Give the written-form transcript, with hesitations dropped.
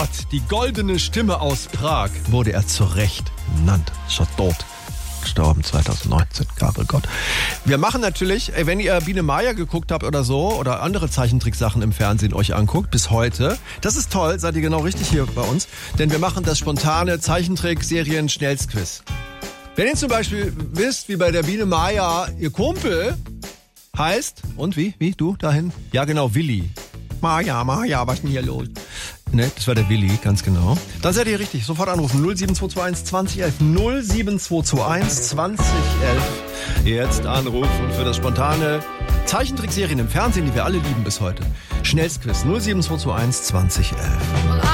Die goldene Stimme aus Prag wurde er zu Recht genannt. Schon tot. Gestorben 2019, Karel Gott. Wir machen natürlich, wenn ihr Biene Maya geguckt habt oder so, oder andere Zeichentricksachen im Fernsehen euch anguckt, bis heute, das ist toll, seid ihr genau richtig hier bei uns, denn wir machen das spontane Zeichentrick-Serien-Schnellsquiz. Wenn ihr zum Beispiel wisst, wie bei der Biene Maya ihr Kumpel heißt, und wie, du dahin? Ja genau, Willi. Maya, was ist denn hier los? Ne, das war der Willi, ganz genau. Dann seid ihr richtig. Sofort anrufen. 07221 2011. 07221 2011. Jetzt anrufen für das spontane Zeichentrickserien im Fernsehen, die wir alle lieben bis heute. Schnellsquiz 07221 2011.